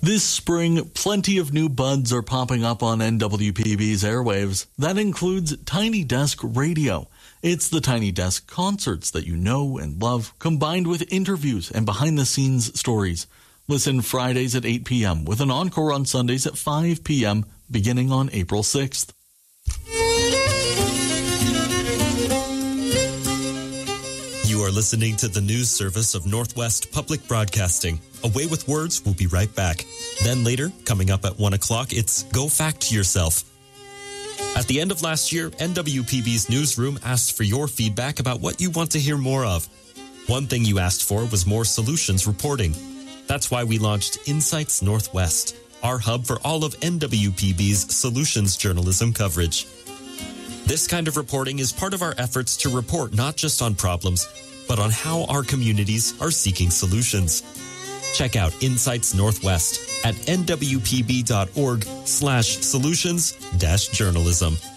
This spring, plenty of new buds are popping up on NWPB's airwaves. That includes Tiny Desk Radio. It's the Tiny Desk concerts that you know and love, combined with interviews and behind-the-scenes stories. Listen Fridays at 8 p.m. with an encore on Sundays at 5 p.m. beginning on April 6th. You are listening to the news service of Northwest Public Broadcasting. Away with Words will be right back. Then later, coming up at 1 o'clock, it's Go Fact Yourself. At the end of last year, NWPB's newsroom asked for your feedback about what you want to hear more of. One thing you asked for was more solutions reporting. That's why we launched Insights Northwest, our hub for all of NWPB's solutions journalism coverage. This kind of reporting is part of our efforts to report not just on problems, but on how our communities are seeking solutions. Check out Insights Northwest at nwpb.org/solutions-journalism.